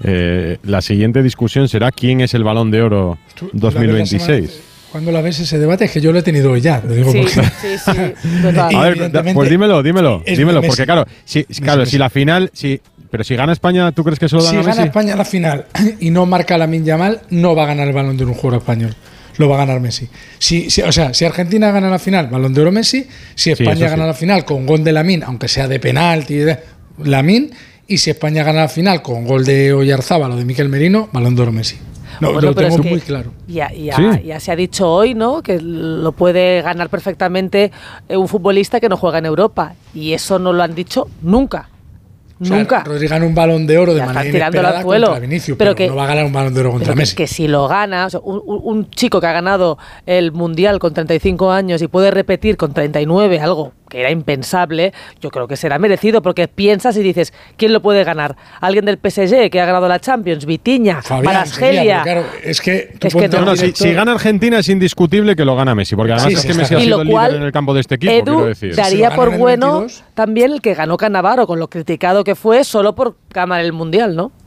La siguiente discusión será quién es el Balón de Oro 2026. ¿Cuándo la ves ese debate? Es que yo lo he tenido hoy ya. Lo digo Sí, porque... total. A ver, pues dímelo, porque claro, si la final, pero si gana España, ¿tú crees que se lo dan a Messi? Si gana España la final y no marca Lamine Yamal, no va a ganar el Balón de Oro un jugador español. Lo va a ganar Messi. Si Argentina gana la final, Balón de Oro Messi. Si España gana la final con gol de Lamine, aunque sea de penalti, Lamine. Y si España gana la final con gol de Oyarzábal o de Mikel Merino, Balón de Oro Messi. No, bueno, lo tengo muy claro. Ya se ha dicho hoy, ¿no?, que lo puede ganar perfectamente un futbolista que no juega en Europa. Y eso no lo han dicho nunca. Nunca. Rodri gana un Balón de Oro de manera inesperada contra Vinicius, pero no va a ganar un Balón de Oro contra Messi. Que si lo gana, o sea, un chico que ha ganado el Mundial con 35 años y puede repetir con 39 algo que era impensable, yo creo que será merecido, porque piensas y dices, ¿quién lo puede ganar? ¿Alguien del PSG que ha ganado la Champions? Vitinha, Kvaratskhelia. Claro, es que si gana Argentina es indiscutible que lo gana Messi, porque además es que Messi ha sido el líder en el campo de este equipo, quiero decir. Daría por bueno también el que ganó Cannavaro, con lo criticado que fue solo por ganar el Mundial, ¿no?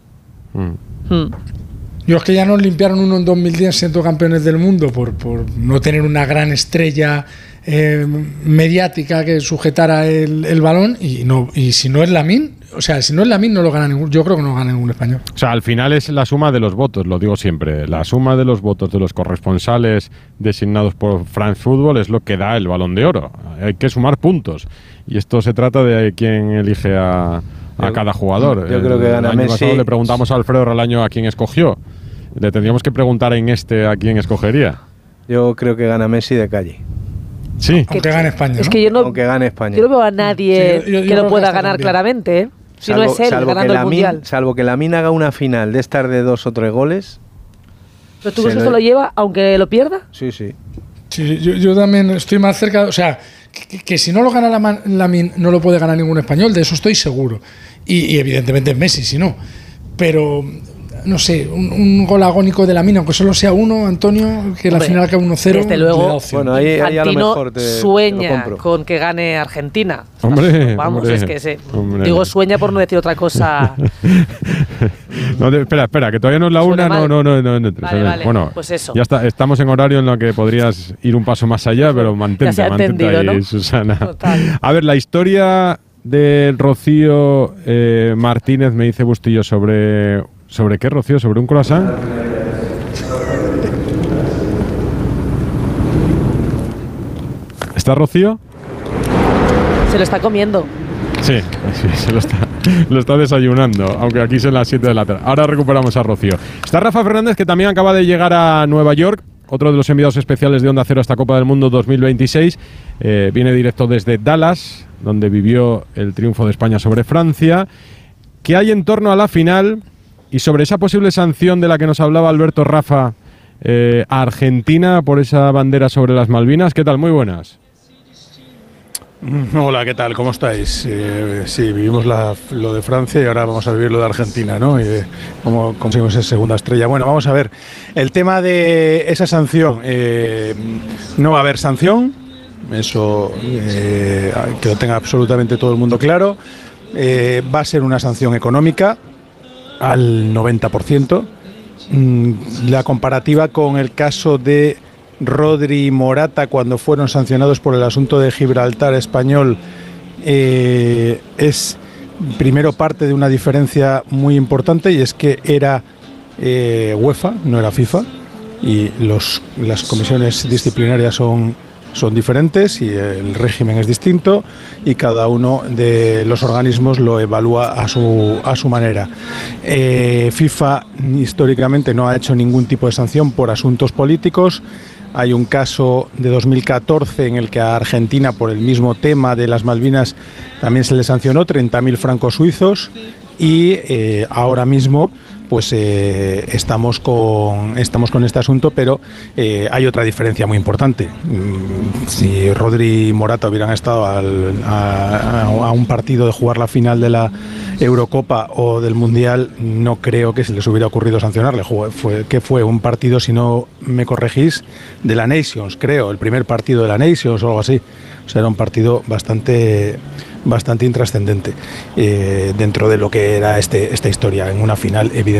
Yo es que ya nos limpiaron uno en 2010 siendo campeones del mundo por no tener una gran estrella mediática que sujetara el balón y si no es Lamine, no lo gana ningún, yo creo que no gana ningún español. O sea, al final es la suma de los votos, lo digo siempre, la suma de los votos de los corresponsales designados por France Football es lo que da el Balón de Oro. Hay que sumar puntos y esto se trata de quién elige a cada jugador. Yo creo que gana Messi. El año pasado le preguntamos a Alfredo Relaño a quién escogió. Le tendríamos que preguntar en a quién escogería. Yo creo que gana Messi de calle. Sí. Aunque gane España, ¿no? Es que aunque gane España. Yo no veo a nadie que lo pueda ganar claramente, ¿eh? Si no es él ganando el Mundial. Salvo que Lamine haga una final de estar de 2 o 3 goles. ¿Pero tú crees que se lo lleva aunque lo pierda? Sí. Sí, yo también estoy más cerca, o sea, que si no lo gana Lamine no lo puede ganar ningún español, de eso estoy seguro. Y evidentemente es Messi, si no. Pero no sé, un gol agónico de Lamine, aunque solo sea uno, Antonio, que la final acabe 1-0. Desde luego, bueno, ahí a lo mejor sueña con que gane Argentina. Hombre, vamos, hombre, es que digo sueña por no decir otra cosa. No, espera, que todavía no es la una. No. Vale, bueno, pues eso. Ya está, estamos en horario en lo que podrías ir un paso más allá, pero mantente ahí, ¿no? Susana. Total. A ver, la historia de Rocío Martínez, me dice Bustillo, ¿sobre qué, Rocío? ¿Sobre un croissant? ¿Está Rocío? Se lo está comiendo. Sí, lo está desayunando, aunque aquí son las 7 de la tarde. Ahora recuperamos a Rocío. Está Rafa Fernández, que también acaba de llegar a Nueva York, otro de los enviados especiales de Onda Cero a esta Copa del Mundo 2026. Viene directo desde Dallas, donde vivió el triunfo de España sobre Francia. ¿Qué hay en torno a la final y sobre esa posible sanción de la que nos hablaba Alberto Rafa a Argentina por esa bandera sobre las Malvinas? ¿Qué tal? Muy buenas. Hola, ¿qué tal? ¿Cómo estáis? Sí, vivimos lo de Francia y ahora vamos a vivir lo de Argentina, ¿no? Y cómo conseguimos esa segunda estrella. Bueno, vamos a ver. El tema de esa sanción, no va a haber sanción, eso que lo tenga absolutamente todo el mundo claro. Va a ser una sanción económica al 90%. La comparativa con el caso de Rodri y Morata cuando fueron sancionados por el asunto de Gibraltar español es primero parte de una diferencia muy importante, y es que era UEFA, no era FIFA, y las comisiones disciplinarias son diferentes y el régimen es distinto y cada uno de los organismos lo evalúa a su manera. FIFA históricamente no ha hecho ningún tipo de sanción por asuntos políticos. Hay un caso de 2014 en el que a Argentina, por el mismo tema de las Malvinas, también se le sancionó 30.000 francos suizos, y ahora mismo pues estamos con este asunto, pero hay otra diferencia muy importante. Si Rodri y Morata hubieran estado a un partido de jugar la final de la Eurocopa o del Mundial, no creo que se les hubiera ocurrido sancionarle. Fue un partido, si no me corregís, de la Nations, creo, el primer partido de la Nations o algo así. O sea, era un partido bastante intrascendente dentro de lo que era esta historia. En una final, evidentemente,